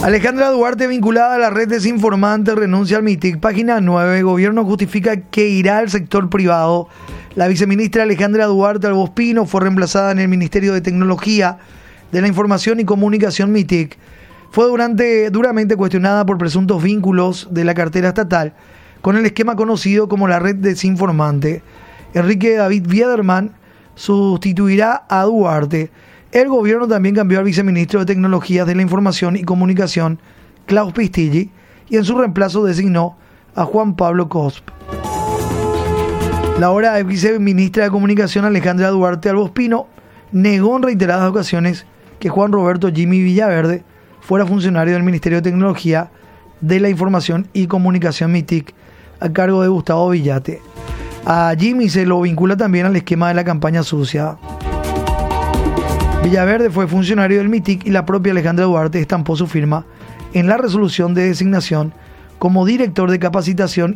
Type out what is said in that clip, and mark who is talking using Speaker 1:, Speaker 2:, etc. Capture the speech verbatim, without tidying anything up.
Speaker 1: Alejandra Duarte, vinculada a la red desinformante, renuncia al MITIC. Página nueve. Gobierno justifica que irá al sector privado. La viceministra Alejandra Duarte Albospino fue reemplazada en el Ministerio de Tecnología de la Información y Comunicación MITIC. Fue durante, duramente cuestionada por presuntos vínculos de la cartera estatal con el esquema conocido como la red desinformante. Enrique David Biederman sustituirá a Duarte. El gobierno también cambió al viceministro de Tecnologías de la Información y Comunicación, Klaus Pistilli, y en su reemplazo designó a Juan Pablo Cosp. La ahora viceministra de Comunicación, Alejandra Duarte Albospino, negó en reiteradas ocasiones que Juan Roberto Jimmy Villaverde fuera funcionario del Ministerio de Tecnología de la Información y Comunicación MITIC, a cargo de Gustavo Villate. A Jimmy se lo vincula también al esquema de la campaña sucia. Villaverde fue funcionario del MITIC y la propia Alejandra Duarte estampó su firma en la resolución de designación como director de capacitación